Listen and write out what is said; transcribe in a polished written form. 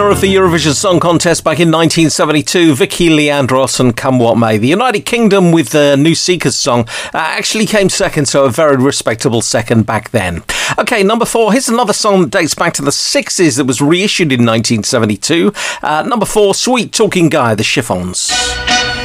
of the Eurovision Song Contest back in 1972, Vicky Leandros and Come What May. The United Kingdom with the New Seekers song actually came second, so a very respectable second back then. Okay, number 4, here's another song that dates back to the 60s that was reissued in 1972. Number 4, Sweet Talking Guy, The Chiffons.